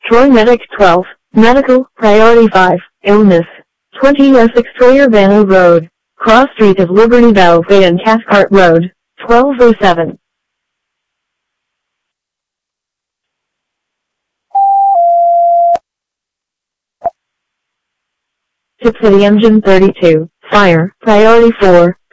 Troy Medic 12, Medical, Priority 5, Illness, 20 Essex Troyer Banner Road, Cross Street of Liberty Belfay and Cathcart Road, 1207. Tip City Engine 32, Fire, Priority 4,